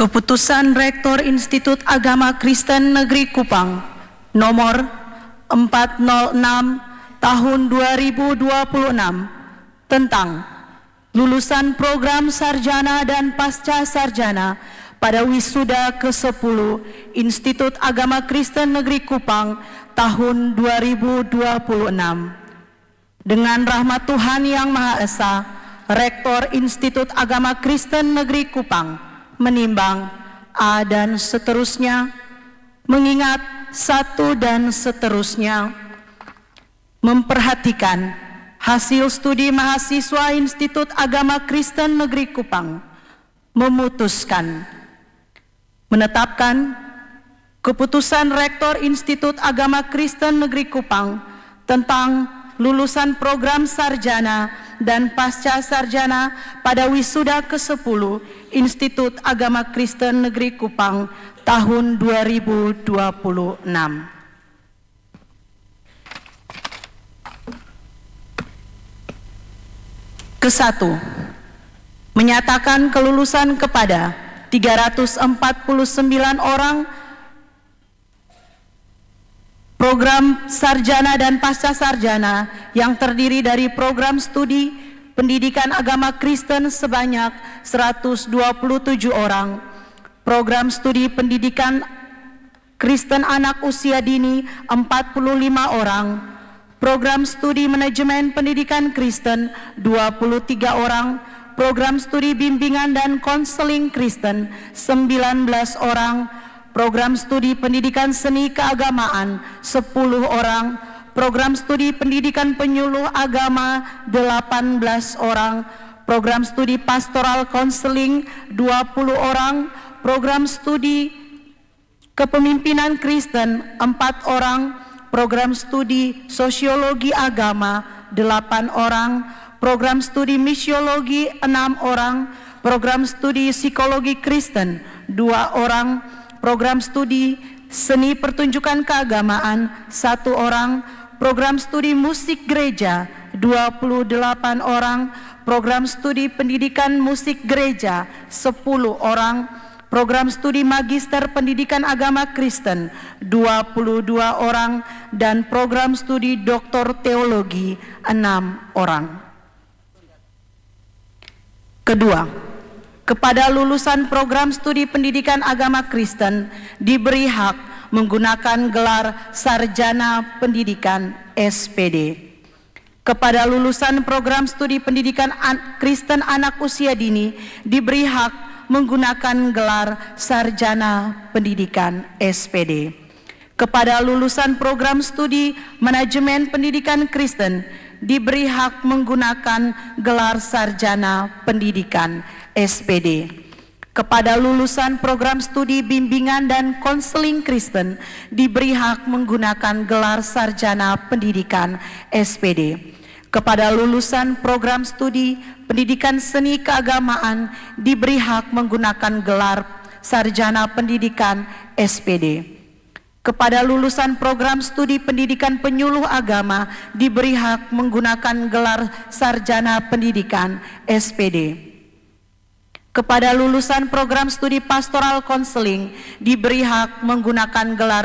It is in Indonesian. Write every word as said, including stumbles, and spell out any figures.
Keputusan Rektor Institut Agama Kristen Negeri Kupang nomor empat nol enam tahun dua ribu dua puluh enam tentang lulusan program sarjana dan pasca sarjana pada wisuda ke sepuluh Institut Agama Kristen Negeri Kupang tahun dua ribu dua puluh enam. Dengan rahmat Tuhan Yang Maha Esa, Rektor Institut Agama Kristen Negeri Kupang menimbang A dan seterusnya, mengingat satu dan seterusnya, memperhatikan hasil studi mahasiswa Institut Agama Kristen Negeri Kupang, memutuskan menetapkan keputusan Rektor Institut Agama Kristen Negeri Kupang tentang lulusan program sarjana dan pasca sarjana pada wisuda ke sepuluh Institut Agama Kristen Negeri Kupang tahun dua ribu dua puluh enam. Kesatu, menyatakan kelulusan kepada tiga ratus empat puluh sembilan orang program sarjana dan pasca sarjana yang terdiri dari program studi pendidikan agama Kristen sebanyak seratus dua puluh tujuh orang, program studi pendidikan Kristen anak usia dini empat puluh lima orang, program studi manajemen pendidikan Kristen dua puluh tiga orang, program studi bimbingan dan konseling Kristen sembilan belas orang, program studi pendidikan seni keagamaan sepuluh orang, program studi pendidikan penyuluh agama delapan belas orang, program studi pastoral konseling dua puluh orang, program studi kepemimpinan Kristen empat orang, program studi sosiologi agama delapan orang, program studi misiologi enam orang, program studi psikologi Kristen dua orang, program studi seni pertunjukan keagamaan satu orang, program studi musik gereja dua puluh delapan orang, program studi pendidikan musik gereja sepuluh orang, program studi magister pendidikan agama Kristen dua puluh dua orang, dan program studi doktor teologi enam orang. Kedua, kepada lulusan program studi pendidikan agama Kristen diberi hak menggunakan gelar sarjana pendidikan S P D. Kepada lulusan program studi pendidikan An- Kristen anak usia dini diberi hak menggunakan gelar sarjana pendidikan S P D. Kepada lulusan program studi manajemen pendidikan Kristen diberi hak menggunakan gelar sarjana pendidikan S P D. Kepada lulusan program studi bimbingan dan konseling Kristen diberi hak menggunakan gelar sarjana pendidikan S P D. Kepada lulusan program studi pendidikan seni keagamaan diberi hak menggunakan gelar sarjana pendidikan S P D. Kepada lulusan program studi pendidikan penyuluh agama diberi hak menggunakan gelar sarjana pendidikan S P D. Kepada lulusan program studi pastoral konseling diberi hak menggunakan gelar